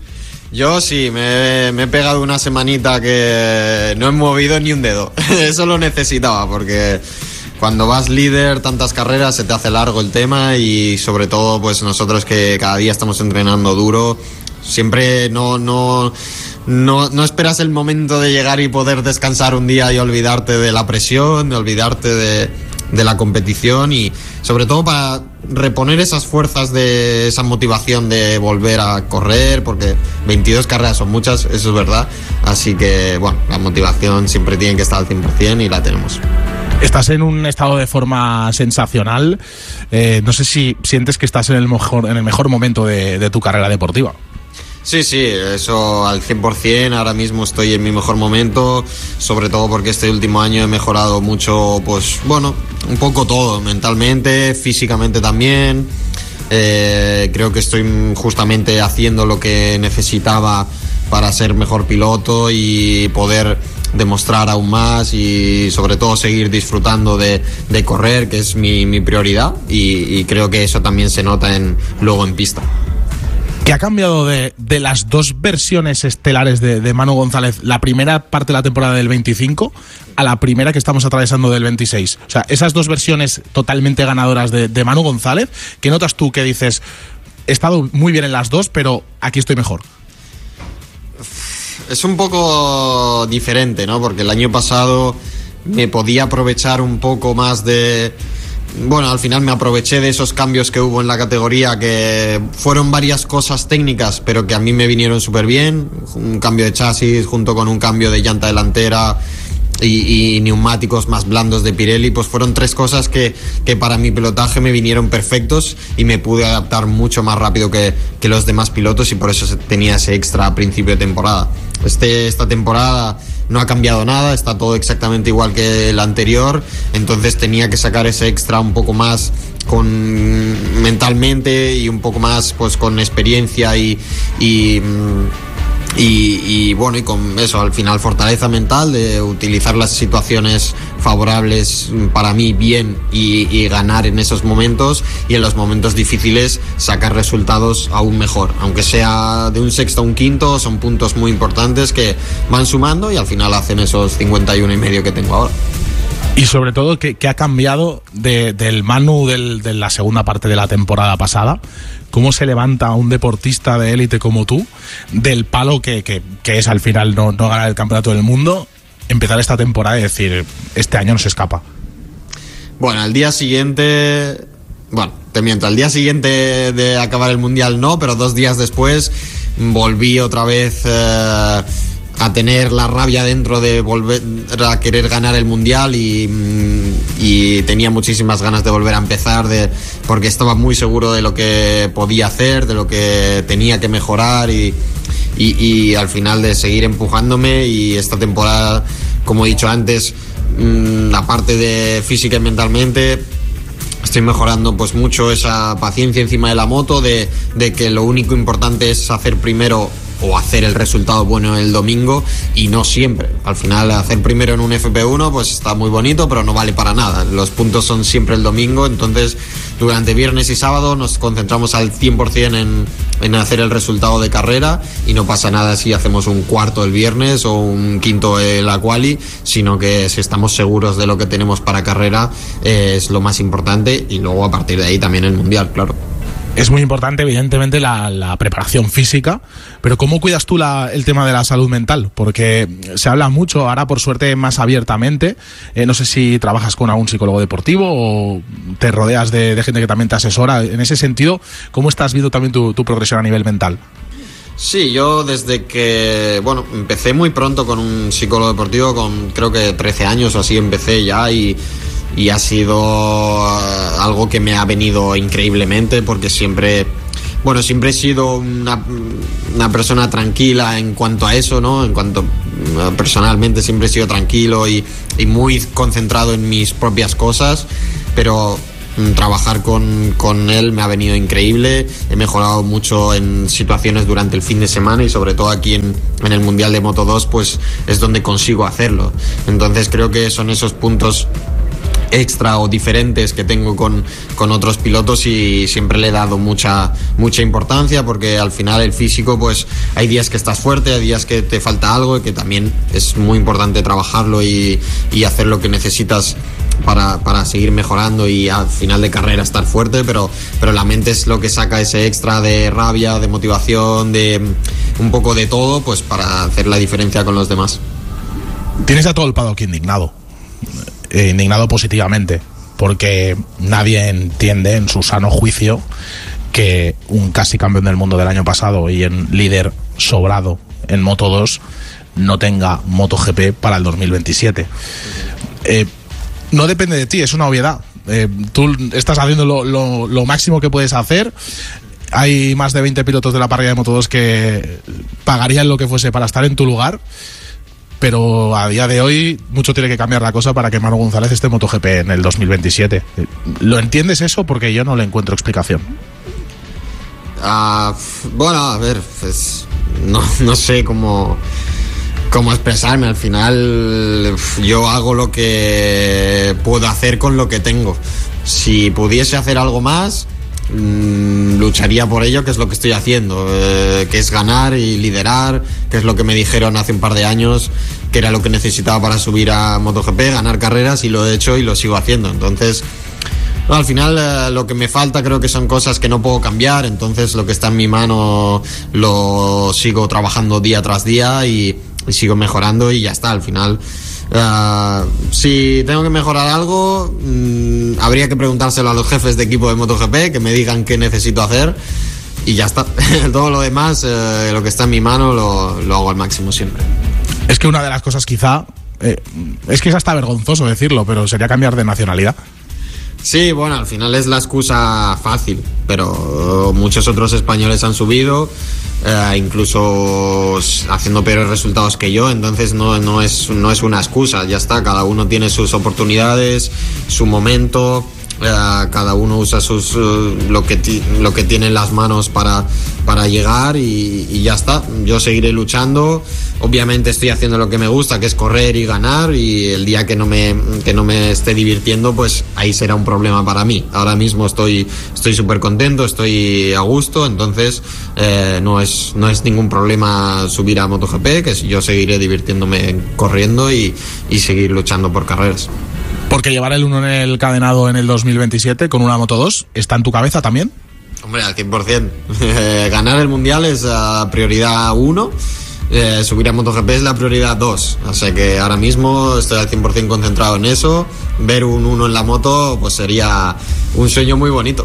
Yo sí, me, me he pegado una semanita que no he movido ni un dedo. Eso lo necesitaba, porque cuando vas líder, tantas carreras, se te hace largo el tema, y sobre todo pues nosotros que cada día estamos entrenando duro, siempre no, no, no, no esperas el momento de llegar y poder descansar un día y olvidarte de la presión, de olvidarte de, de la competición, y sobre todo para reponer esas fuerzas, de esa motivación de volver a correr, porque veintidós carreras son muchas, eso es verdad, así que bueno, la motivación siempre tiene que estar al cien por ciento y la tenemos. Estás en un estado de forma sensacional, eh, no sé si sientes que estás en el mejor, en el mejor momento de, de tu carrera deportiva. Sí, sí, eso al cien por ciento, ahora mismo estoy en mi mejor momento, sobre todo porque este último año he mejorado mucho, pues bueno, un poco todo, mentalmente, físicamente también, eh, creo que estoy justamente haciendo lo que necesitaba para ser mejor piloto y poder demostrar aún más, y sobre todo seguir disfrutando de, de correr, que es mi, mi prioridad, y, y creo que eso también se nota en, luego en pista. ¿Qué ha cambiado de, de las dos versiones estelares de, de Manu González, la primera parte de la temporada del veinticinco a la primera que estamos atravesando del veintiséis? O sea, esas dos versiones totalmente ganadoras de, de Manu González, ¿qué notas tú que dices, he estado muy bien en las dos, pero aquí estoy mejor? Es un poco diferente, ¿no? Porque el año pasado me podía aprovechar un poco más de... Bueno, al final me aproveché de esos cambios que hubo en la categoría, que fueron varias cosas técnicas, pero que a mí me vinieron súper bien. Un cambio de chasis junto con un cambio de llanta delantera y, y neumáticos más blandos de Pirelli, pues fueron tres cosas que, que para mi pilotaje me vinieron perfectos, y me pude adaptar mucho más rápido que, que los demás pilotos, y por eso tenía ese extra a principio de temporada. Este, esta temporada no ha cambiado nada, está todo exactamente igual que la anterior, entonces tenía que sacar ese extra un poco más con mentalmente y un poco más pues con experiencia y, y Y, y bueno, y con eso, al final fortaleza mental de utilizar las situaciones favorables para mí bien y, y ganar en esos momentos, y en los momentos difíciles sacar resultados aún mejor, aunque sea de un sexto a un quinto, son puntos muy importantes que van sumando y al final hacen esos cincuenta y uno y medio que tengo ahora. Y sobre todo, ¿qué, qué ha cambiado de, del Manu del, de la segunda parte de la temporada pasada? ¿Cómo se levanta un deportista de élite como tú del palo que, que, que es al final no, no ganar el campeonato del mundo, empezar esta temporada y decir, este año no se escapa? Bueno, al día siguiente... Bueno, te miento, al día siguiente de acabar el Mundial no, pero dos días después volví otra vez... Eh, a tener la rabia dentro de volver a querer ganar el Mundial y, y tenía muchísimas ganas de volver a empezar, de, porque estaba muy seguro de lo que podía hacer, de lo que tenía que mejorar y, y, y al final de seguir empujándome. Y esta temporada, como he dicho antes, aparte de física y mentalmente, estoy mejorando pues mucho esa paciencia encima de la moto, de, de que lo único importante es hacer primero o hacer el resultado bueno el domingo, y no siempre. Al final, hacer primero en un F P uno pues está muy bonito, pero no vale para nada. Los puntos son siempre el domingo, entonces durante viernes y sábado nos concentramos al cien por ciento en, en hacer el resultado de carrera, y no pasa nada si hacemos un cuarto el viernes o un quinto en la quali, sino que si estamos seguros de lo que tenemos para carrera eh, es lo más importante, y luego a partir de ahí también el mundial, claro. Es muy importante, evidentemente, la, la preparación física, pero ¿cómo cuidas tú la, el tema de la salud mental? Porque se habla mucho, ahora por suerte más abiertamente, eh, no sé si trabajas con algún psicólogo deportivo o te rodeas de, de gente que también te asesora. En ese sentido, ¿cómo estás viendo también tu, tu progresión a nivel mental? Sí, yo desde que, bueno, empecé muy pronto con un psicólogo deportivo, con creo que trece años o así empecé ya, y... y ha sido algo que me ha venido increíblemente, porque siempre, bueno, siempre he sido una, una persona tranquila en cuanto a eso, ¿no? En cuanto, personalmente siempre he sido tranquilo y, y muy concentrado en mis propias cosas, pero trabajar con, con él me ha venido increíble. He mejorado mucho en situaciones durante el fin de semana, y sobre todo aquí en, en el Mundial de Moto dos pues es donde consigo hacerlo. Entonces creo que son esos puntos extra o diferentes que tengo con, con otros pilotos, y siempre le he dado mucha mucha importancia, porque al final el físico, pues hay días que estás fuerte, hay días que te falta algo, y que también es muy importante trabajarlo y, y hacer lo que necesitas para, para seguir mejorando y al final de carrera estar fuerte, pero, pero la mente es lo que saca ese extra de rabia, de motivación, de un poco de todo, pues para hacer la diferencia con los demás. Tienes a todo el paddock indignado. Eh, indignado positivamente, porque nadie entiende en su sano juicio que un casi campeón del mundo del año pasado y en líder sobrado en Moto dos no tenga MotoGP para el dos mil veintisiete. Eh, no depende de ti, es una obviedad. Eh, tú estás haciendo lo, lo, lo máximo que puedes hacer. Hay más de veinte pilotos de la parrilla de Moto dos que pagarían lo que fuese para estar en tu lugar. Pero a día de hoy mucho tiene que cambiar la cosa para que Manu González esté en MotoGP en el dos mil veintisiete. ¿Lo entiendes eso? Porque yo no le encuentro explicación. Uh, bueno, a ver, pues no, no sé cómo, cómo expresarme. Al final yo hago lo que puedo hacer con lo que tengo. Si pudiese hacer algo más, mmm, lucharía por ello, que es lo que estoy haciendo, eh, que es ganar y liderar, que es lo que me dijeron hace un par de años que era lo que necesitaba para subir a MotoGP, ganar carreras, y lo he hecho y lo sigo haciendo. Entonces, no, al final eh, lo que me falta creo que son cosas que no puedo cambiar, entonces lo que está en mi mano lo sigo trabajando día tras día y, y sigo mejorando, y ya está. Al final, Uh, si tengo que mejorar algo, mmm, habría que preguntárselo a los jefes de equipo de MotoGP, que me digan qué necesito hacer, y ya está. Todo lo demás, eh, lo que está en mi mano, lo, lo hago al máximo siempre. Es que una de las cosas quizá, eh, es que es hasta vergonzoso decirlo, pero sería cambiar de nacionalidad. Sí, bueno, al final es la excusa fácil, pero muchos otros españoles han subido, eh, incluso haciendo peores resultados que yo, entonces no, no, es, no es una excusa, ya está, cada uno tiene sus oportunidades, su momento, eh, cada uno usa sus, uh, lo, que ti, lo que tiene en las manos para, para llegar, y, y ya está. Yo seguiré luchando, obviamente estoy haciendo lo que me gusta, que es correr y ganar, y el día que no me, que no me esté divirtiendo, pues ahí será un problema para mí. Ahora mismo estoy estoy súper contento, estoy a gusto, entonces eh, no es no es ningún problema subir a MotoGP, que yo seguiré divirtiéndome corriendo y, y seguir luchando por carreras. Porque llevar el uno en el cadenado en el dos mil veintisiete con una Moto dos está en tu cabeza también. Hombre, al cien por ciento. Ganar el mundial es la prioridad uno. Eh, subir a MotoGP es la prioridad dos, o sea que ahora mismo estoy al cien por ciento concentrado en eso. Ver un uno en la moto pues sería un sueño muy bonito.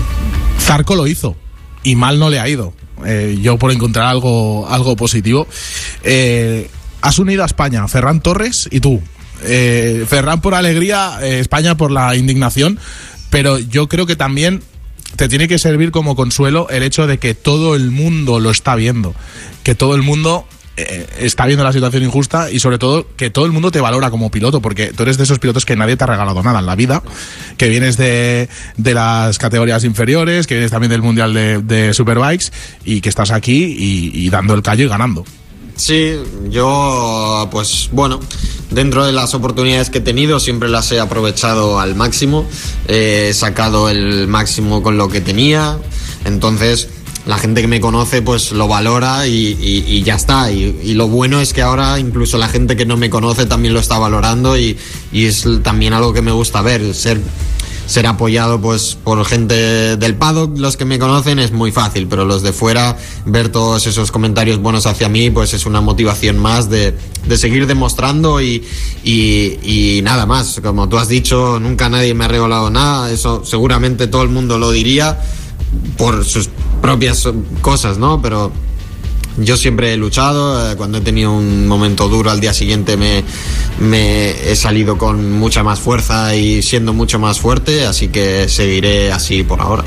Zarco lo hizo y mal no le ha ido, eh, yo por encontrar algo, algo positivo. eh, has unido a España, Ferran Torres y tú, eh, Ferran por alegría, eh, España por la indignación, pero yo creo que también te tiene que servir como consuelo el hecho de que todo el mundo lo está viendo, que todo el mundo eh, está viendo la situación injusta y sobre todo que todo el mundo te valora como piloto, porque tú eres de esos pilotos que nadie te ha regalado nada en la vida, que vienes de, de las categorías inferiores, que vienes también del Mundial de, de Superbikes y que estás aquí y, y dando el callo y ganando. Sí, yo pues bueno, dentro de las oportunidades que he tenido siempre las he aprovechado al máximo, eh, he sacado el máximo con lo que tenía, entonces la gente que me conoce pues lo valora y, y, y ya está, y, y lo bueno es que ahora incluso la gente que no me conoce también lo está valorando y, y es también algo que me gusta ver, ser... ser apoyado pues por gente del paddock. Los que me conocen es muy fácil, pero los de fuera, ver todos esos comentarios buenos hacia mí pues es una motivación más de, de seguir demostrando y, y, y nada más. Como tú has dicho, nunca nadie me ha regalado nada, eso seguramente todo el mundo lo diría por sus propias cosas, ¿no? Pero yo siempre he luchado, eh, cuando he tenido un momento duro al día siguiente me, me he salido con mucha más fuerza y siendo mucho más fuerte, así que seguiré así por ahora.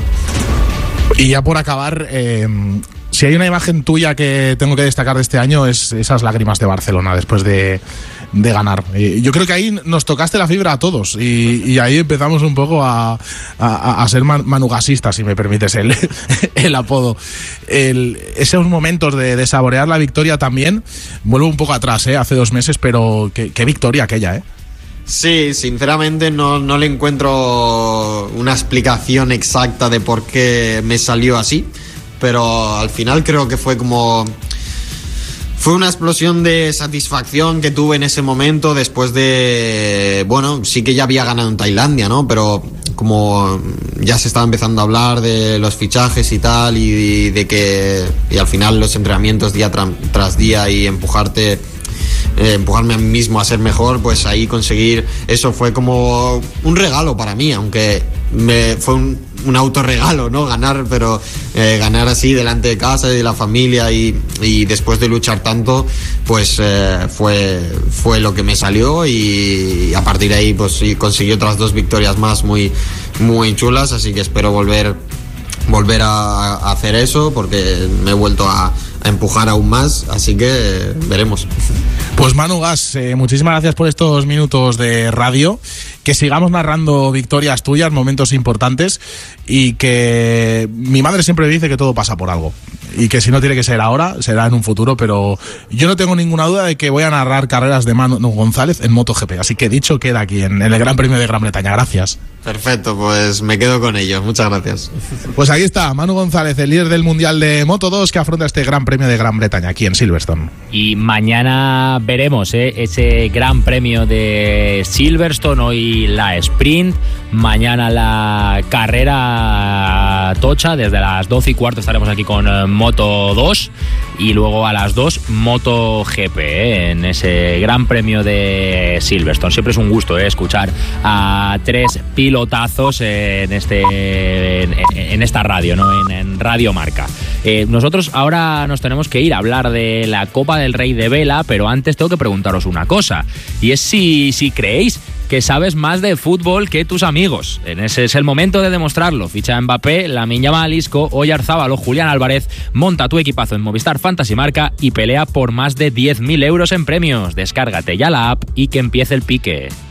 Y ya por acabar, eh, si hay una imagen tuya que tengo que destacar de este año es esas lágrimas de Barcelona después de, de ganar. Eh, yo creo que ahí nos tocaste la fibra a todos y, y ahí empezamos un poco a, a, a ser man, manugasistas, si me permites el, el apodo. El, esos momentos de, de saborear la victoria también, vuelvo un poco atrás, ¿eh? Hace dos meses, pero qué, qué victoria aquella, ¿eh? Sí, sinceramente no, no le encuentro una explicación exacta de por qué me salió así, pero al final creo que fue como... Fue una explosión de satisfacción que tuve en ese momento después de... Bueno, sí que ya había ganado en Tailandia, ¿no? Pero como ya se estaba empezando a hablar de los fichajes y tal, y, y de que... Y al final los entrenamientos día tra- tras día y empujarte... Eh, empujarme a mí mismo a ser mejor, pues ahí conseguir eso fue como un regalo para mí, aunque me fue un, un autorregalo, ¿no? Ganar, pero eh, ganar así delante de casa y de la familia y, y después de luchar tanto, pues eh, fue, fue lo que me salió y, y a partir de ahí pues sí, conseguí otras dos victorias más muy, muy chulas, así que espero volver volver a, a hacer eso porque me he vuelto a, a empujar aún más, así que eh, veremos. Pues Manu Gas, eh, muchísimas gracias por estos minutos de radio, que sigamos narrando victorias tuyas, momentos importantes y que mi madre siempre dice que todo pasa por algo y que si no tiene que ser ahora, será en un futuro, pero yo no tengo ninguna duda de que voy a narrar carreras de Manu González en MotoGP, así que dicho queda aquí en, en el Gran Premio de Gran Bretaña. Gracias. Perfecto, pues me quedo con ello, muchas gracias. Pues ahí está, Manu González, el líder del Mundial de Moto dos que afronta este Gran Premio de Gran Bretaña aquí en Silverstone. Y mañana veremos ¿eh? ese Gran Premio de Silverstone, hoy la sprint, mañana la carrera tocha, desde las doce y cuarto estaremos aquí con eh, Moto dos y luego a las dos MotoGP ¿eh? en ese Gran Premio de Silverstone. Siempre es un gusto ¿eh? escuchar a tres pilotazos en este en, en esta radio, ¿no? en, en Radio Marca. Eh, nosotros ahora nos tenemos que ir a hablar de la Copa del Rey de Vela, pero antes tengo que preguntaros una cosa, y es si, si creéis que sabes más de fútbol que tus amigos. En ese es el momento de demostrarlo. Ficha a Mbappé, Lamine Yamal, Isco, Oyarzabal o Julián Álvarez. Monta tu equipazo en Movistar Fantasy Marca y pelea por más de diez mil euros en premios. Descárgate ya la app y que empiece el pique.